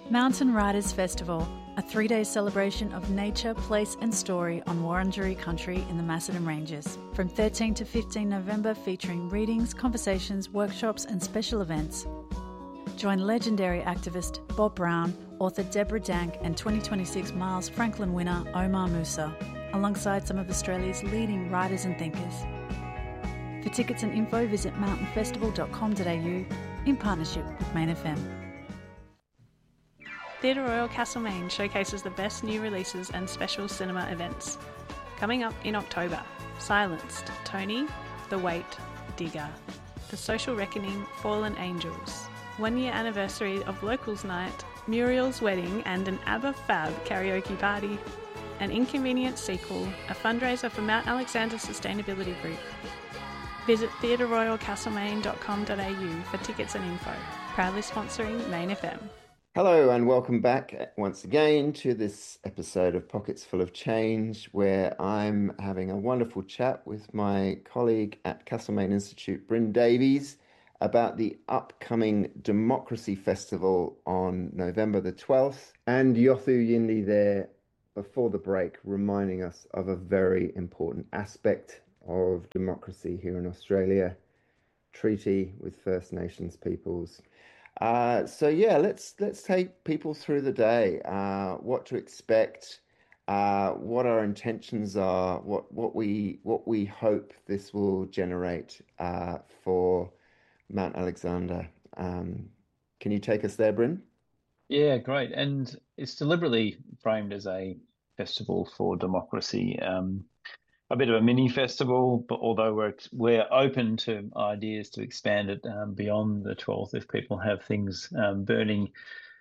Mountain Riders Festival, a 3-day celebration of nature, place and story on Wurundjeri country in the Macedon Ranges. From 13 to 15 November, featuring readings, conversations, workshops and special events. Join legendary activist Bob Brown, author Deborah Dank and 2026 Miles Franklin winner Omar Musa, alongside some of Australia's leading writers and thinkers. For tickets and info, visit mountainfestival.com.au in partnership with Main FM. Theatre Royal Castlemaine showcases the best new releases and special cinema events. Coming up in October, Silenced, Tony, The Wait, Digger, The Social Reckoning, Fallen Angels, 1 year anniversary of Locals Night, Muriel's Wedding and an ABBA Fab karaoke party, an Inconvenient sequel, a fundraiser for Mount Alexander Sustainability Group. Visit theatreroyalcastlemaine.com.au for tickets and info. Proudly sponsoring Main FM. Hello and welcome back once again to this episode of Pockets Full of Change, where I'm having a wonderful chat with my colleague at Castlemaine Institute, Bryn Davies, about the upcoming Democracy Festival on November the 12th, and Yothu Yindi there before the break reminding us of a very important aspect of democracy here in Australia, treaty with First Nations peoples. Let's take people through the day, what to expect, what our intentions are, what we hope this will generate for Mount Alexander. Can you take us there, Bryn? Yeah, great. And it's deliberately framed as a festival for democracy. A bit of a mini festival, but although we're open to ideas to expand it beyond the 12th, if people have things burning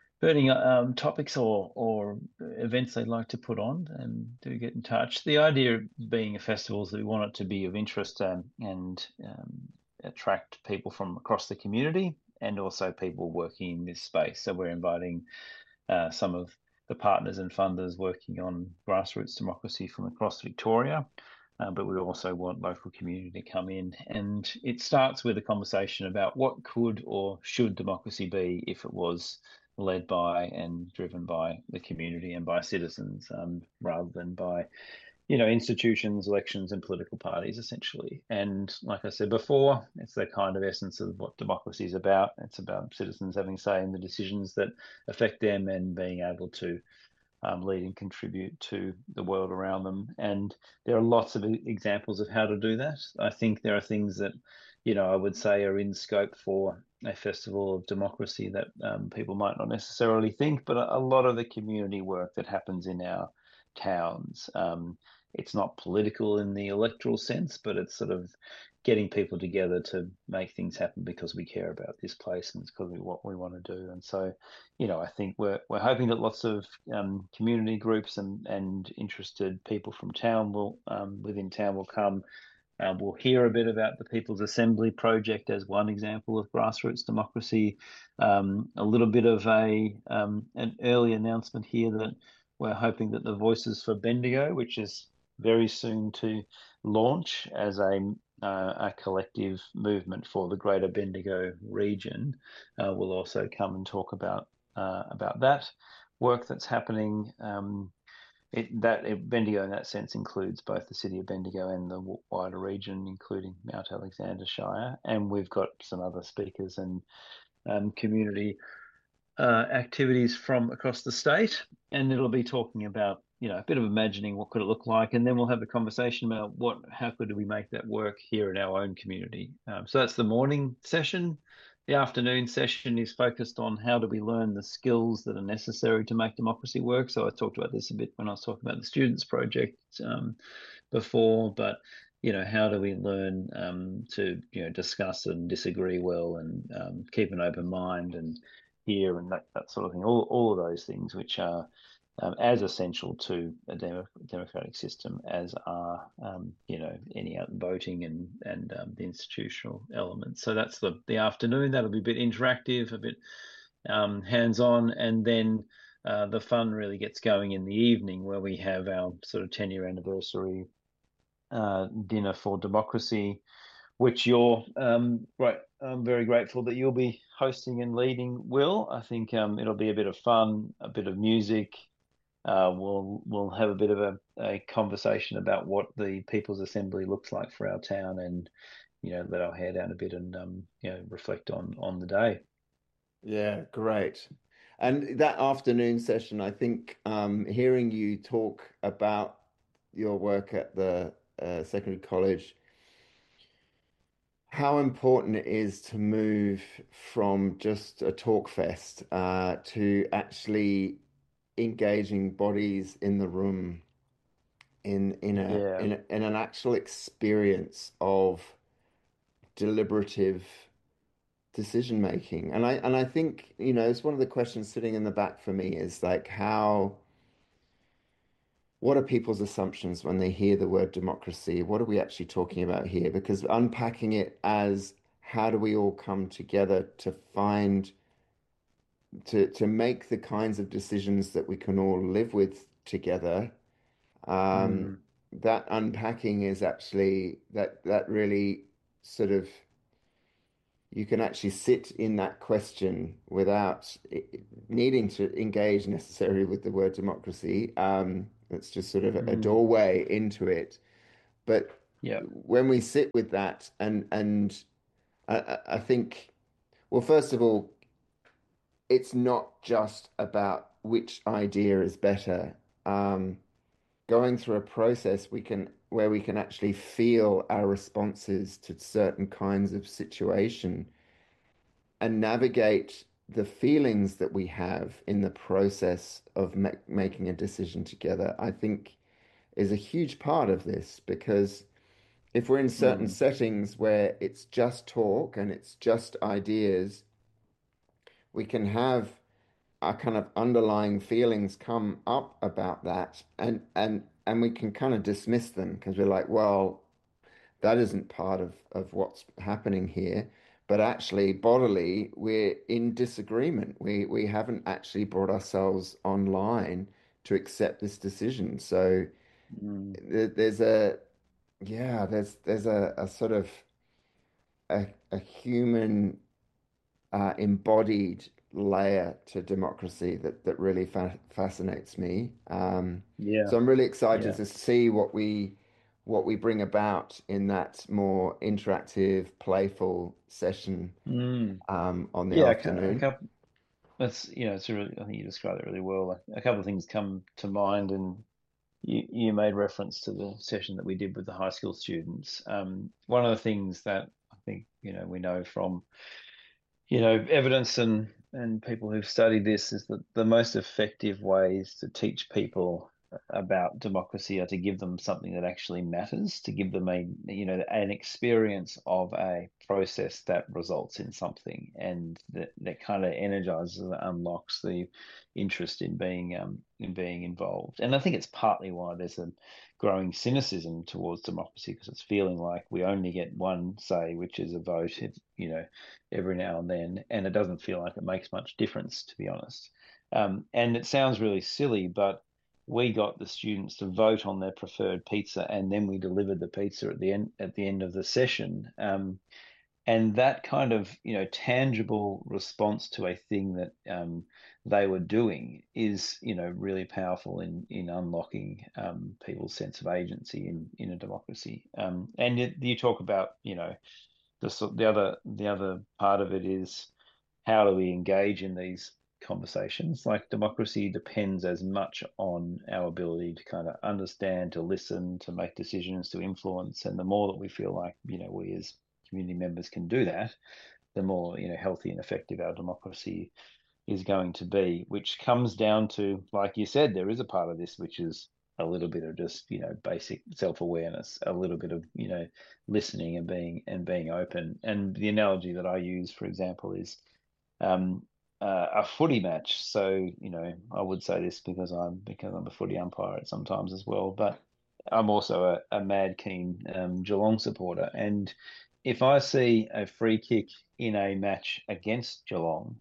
topics or events they'd like to put on, do get in touch. The idea of being a festival is that we want it to be of interest and attract people from across the community and also people working in this space. So we're inviting some of the partners and funders working on grassroots democracy from across Victoria. But we also want local community to come in. And it starts with a conversation about what could or should democracy be if it was led by and driven by the community and by citizens, rather than by, institutions, elections and political parties, essentially. And like I said before, it's the kind of essence of what democracy is about. It's about citizens having say in the decisions that affect them and being able to lead and contribute to the world around them. And there are lots of examples of how to do that. I think there are things that, I would say are in scope for a festival of democracy that people might not necessarily think, but a lot of the community work that happens in our towns, it's not political in the electoral sense, but it's sort of getting people together to make things happen because we care about this place and it's because of what we want to do. And so, I think we're hoping that lots of community groups and interested people from town within town will come. We'll hear a bit about the People's Assembly project as one example of grassroots democracy. A little bit of an early announcement here that we're hoping that the Voices for Bendigo, which is very soon to launch as a collective movement for the Greater Bendigo region, will also come and talk about that work that's happening. Bendigo in that sense includes both the city of Bendigo and the wider region, including Mount Alexander Shire. And we've got some other speakers and community activities from across the state, and it'll be talking about a bit of imagining what could it look like, and then we'll have a conversation about how could we make that work here in our own community. So that's the morning session. The afternoon session is focused on how do we learn the skills that are necessary to make democracy work. So I talked about this a bit when I was talking about the Students Project before, but how do we learn to discuss and disagree well and keep an open mind and hear and that sort of thing. All of those things which are as essential to a democratic system as are, any voting and the institutional elements. So that's the afternoon. That'll be a bit interactive, a bit hands-on, and then the fun really gets going in the evening where we have our sort of 10-year anniversary dinner for democracy, which your I'm very grateful that you'll be hosting and leading, Will. I think it'll be a bit of fun, a bit of music. We'll have a bit of a conversation about what the People's Assembly looks like for our town, and let our hair down a bit and reflect on the day. Yeah, great. And that afternoon session, I think hearing you talk about your work at the secondary college, how important it is to move from just a talk fest to actually engaging bodies in the room Yeah. in an actual experience of deliberative decision making. And I think, it's one of the questions sitting in the back for me is like what are people's assumptions when they hear the word democracy? What are we actually talking about here? Because unpacking it as how do we all come together to find to make the kinds of decisions that we can all live with together, um, Mm, that unpacking is actually that really sort of you can actually sit in that question without needing to engage necessarily with the word democracy. It's just sort of a mm, doorway into it. But yeah. when we sit with that, and I think, well, first of all, it's not just about which idea is better. Um, Going through a process where we can actually feel our responses to certain kinds of situation and navigate the feelings that we have in the process of making a decision together, I think is a huge part of this because if we're in certain Mm, settings where it's just talk and it's just ideas, we can have our kind of underlying feelings come up about that and we can kind of dismiss them because we're like, well, that isn't part of what's happening here. But actually, bodily, we're in disagreement. We haven't actually brought ourselves online to accept this decision. So mm, there's a yeah, there's a sort of a human embodied layer to democracy that really fascinates me. yeah. So I'm really excited Yeah. to see what we bring about in that more interactive, playful session Mm. on the Yeah. A afternoon. couple. That's it's really. I think you described it really well. A couple of things come to mind, and you made reference to the session that we did with the high school students. One of the things that I think we know from evidence and people who've studied this is that the most effective ways to teach people about democracy are to give them something that actually matters, to give them an experience of a process that results in something, and that kind of energizes and unlocks the interest in being involved. And I think it's partly why there's a growing cynicism towards democracy because it's feeling like we only get one say, which is a vote. Every now and then, and it doesn't feel like it makes much difference, to be honest. And it sounds really silly, but we got the students to vote on their preferred pizza, and then we delivered the pizza at the end of the session. And that kind of tangible response to a thing that they were doing is really powerful in unlocking people's sense of agency in a democracy. And you talk about the other part of it is how do we engage in these conversations? Like democracy depends as much on our ability to kind of understand, to listen, to make decisions, to influence. And the more that we feel like, we as community members can do that, the more, healthy and effective our democracy is going to be, which comes down to, like you said, there is a part of this which is a little bit of just, basic self-awareness, a little bit of, listening and being open. And the analogy that I use, for example, is um, a footy match. So, I would say this because I'm a footy umpire at sometimes as well, but I'm also a mad keen Geelong supporter. And if I see a free kick in a match against Geelong,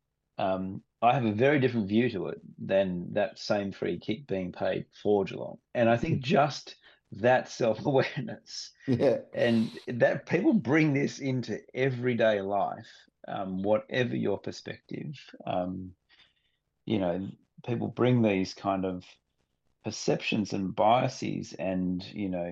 I have a very different view to it than that same free kick being paid for Geelong. And I think just that self-awareness. Yeah. And that people bring this into everyday life, whatever your perspective. People bring these kind of perceptions and biases and,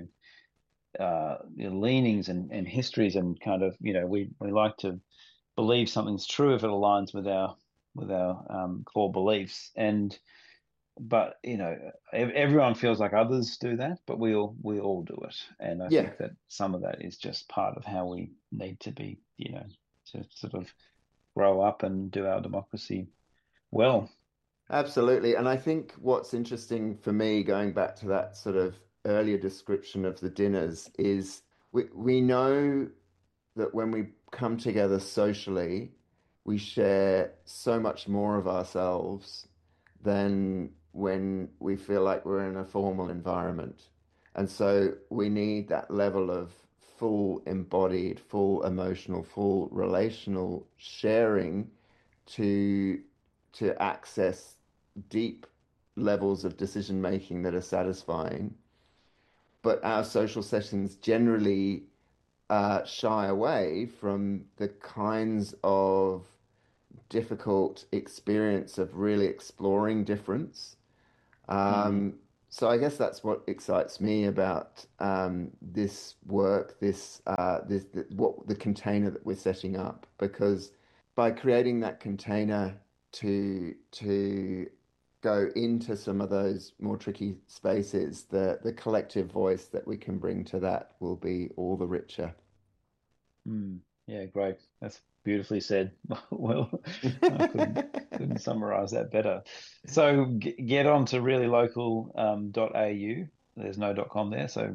leanings and histories, and kind of, we like to believe something's true if it aligns with our core beliefs. But everyone feels like others do that, but we all do it. And I think that some of that is just part of how we need to be, to sort of grow up and do our democracy well. Absolutely. And I think what's interesting for me, going back to that sort of earlier description of the dinners, is we know that when we come together socially, we share so much more of ourselves than when we feel like we're in a formal environment. And so we need that level of full embodied, full emotional, full relational sharing to access deep levels of decision making that are satisfying. But our social settings generally shy away from the kinds of difficult experience of really exploring difference. So I guess that's what excites me about this work, what the container that we're setting up, because by creating that container to go into some of those more tricky spaces, the collective voice that we can bring to that will be all the richer. Yeah, great. That's beautifully said. Well, I couldn't summarize that better. So get on to reallylocal.au. There's no .com there, so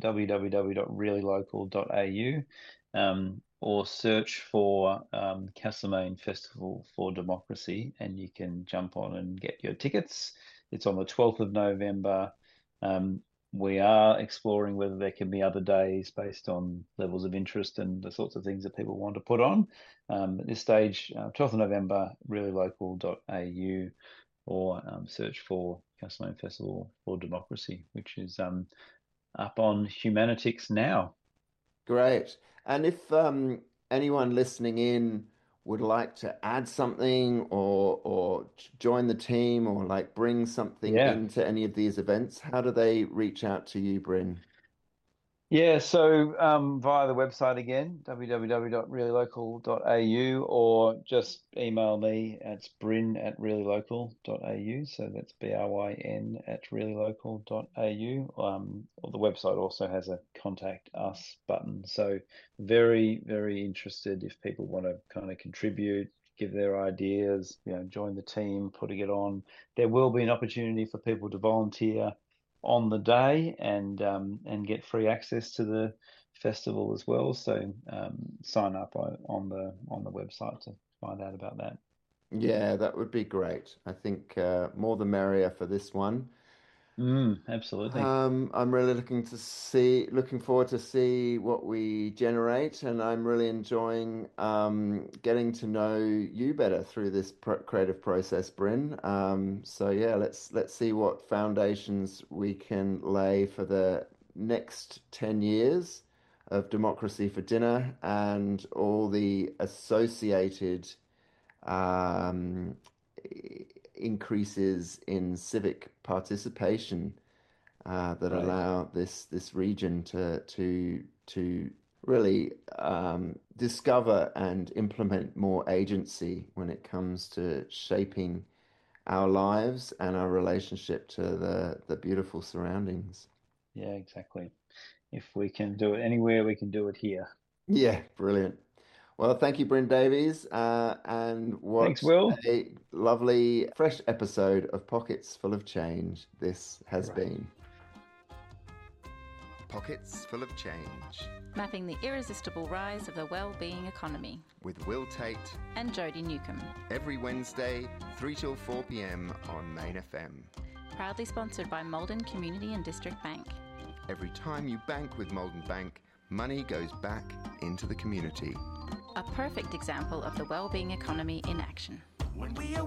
www.reallylocal.au, or search for Castlemaine Festival for Democracy, and you can jump on and get your tickets. It's on the 12th of November. We are exploring whether there can be other days based on levels of interest and the sorts of things that people want to put on. At this stage, 12th of November, reallylocal.au, or search for Castlemaine Festival for Democracy, which is up on Humanitix now. Great. And if anyone listening in would like to add something or join the team or like bring something into any of these events, how do they reach out to you, Bryn? Yeah, so via the website again, www.reallylocal.au, or just email me at bryn@reallylocal.au. So that's BRYN@reallylocal.au. Or the website also has a contact us button. So very, very interested if people want to kind of contribute, give their ideas, join the team, putting it on. There will be an opportunity for people to volunteer on the day and get free access to the festival as well. So sign up on the website to find out about that. Yeah, that would be great. I think more the merrier for this one. Absolutely. I'm really looking forward to see what we generate, and I'm really enjoying getting to know you better through this creative process, Bryn. So yeah, let's see what foundations we can lay for the next 10 years of Democracy for Dinner and all the associated increases in civic participation that allow this region to really discover and implement more agency when it comes to shaping our lives and our relationship to the beautiful surroundings. Yeah, exactly. If we can do it anywhere, we can do it here. Yeah, brilliant. Well, thank you, Bryn Davies, and Thanks, Will. A lovely, fresh episode of Pockets Full of Change this has been. Pockets Full of Change. Mapping the irresistible rise of the well-being economy. With Will Tate and Jodie Newcomb. Every Wednesday, 3 till 4 p.m. on Main FM. Proudly sponsored by Maldon Community and District Bank. Every time you bank with Maldon Bank, money goes back into the community. A perfect example of the well-being economy in action. When we